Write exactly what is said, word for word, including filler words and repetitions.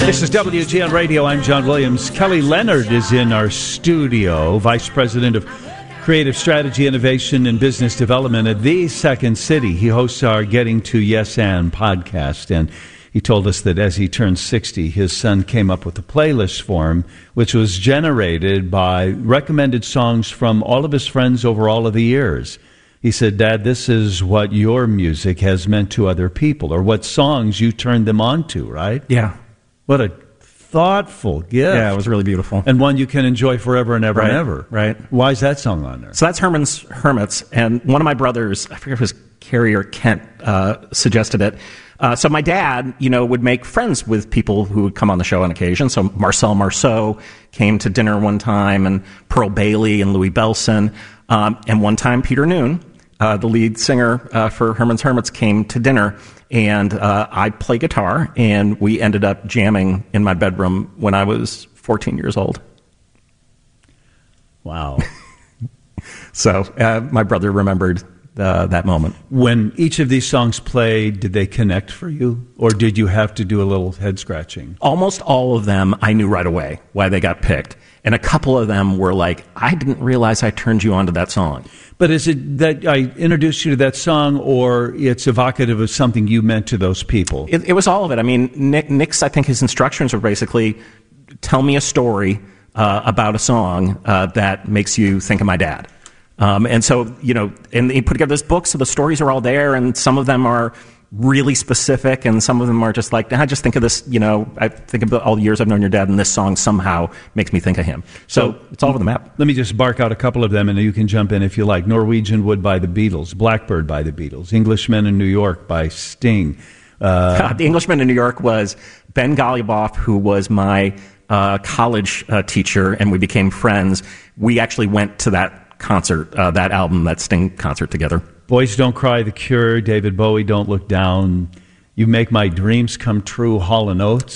This is W G N Radio. I'm John Williams. Kelly Leonard is in our studio, Vice President of Creative Strategy, Innovation, and Business Development at The Second City. He hosts our Getting to Yes and podcast, and he told us that as he turned sixty, his son came up with a playlist for him, which was generated by recommended songs from all of his friends over all of the years. He said, Dad, this is what your music has meant to other people, or what songs you turned them on to, right? Yeah. What a thoughtful gift. Yeah, it was really beautiful. And one you can enjoy forever and ever right, and ever. Right. Why is that song on there? So that's Herman's Hermits, and one of my brothers, I forget if it was Carrie or Kent, uh, suggested it. Uh, so my dad, you know, would make friends with people who would come on the show on occasion. So Marcel Marceau came to dinner one time, and Pearl Bailey and Louis Bellson. Um, and one time Peter Noon, uh, the lead singer uh, for Herman's Hermits, came to dinner. And uh, I play guitar, and we ended up jamming in my bedroom when I was fourteen years old. Wow. So uh, my brother remembered uh, that moment. When each of these songs played, did they connect for you? Or did you have to do a little head scratching? Almost all of them I knew right away why they got picked. And a couple of them were like, I didn't realize I turned you on to that song. But is it that I introduced you to that song, or it's evocative of something you meant to those people? It, it was all of it. I mean, Nick, Nick's, I think his instructions were basically, tell me a story uh, about a song uh, that makes you think of my dad. Um, and so, you know, and he put together this book, so the stories are all there, and some of them are really specific, and some of them are just like, I just think of this, you know, I think of the, all the years I've known your dad, and this song somehow makes me think of him. So, so it's all over the map. Let me just bark out a couple of them, and you can jump in if you like. Norwegian Wood by the Beatles, Blackbird by the Beatles, Englishman in New York by Sting. Uh, the Englishman in New York was Ben Golliboff, who was my uh, college uh, teacher, and we became friends. We actually went to that concert, uh, that album, that Sting concert together. Boys Don't Cry, The Cure, David Bowie, Don't Look Down, You Make My Dreams Come True, Hall and Oates.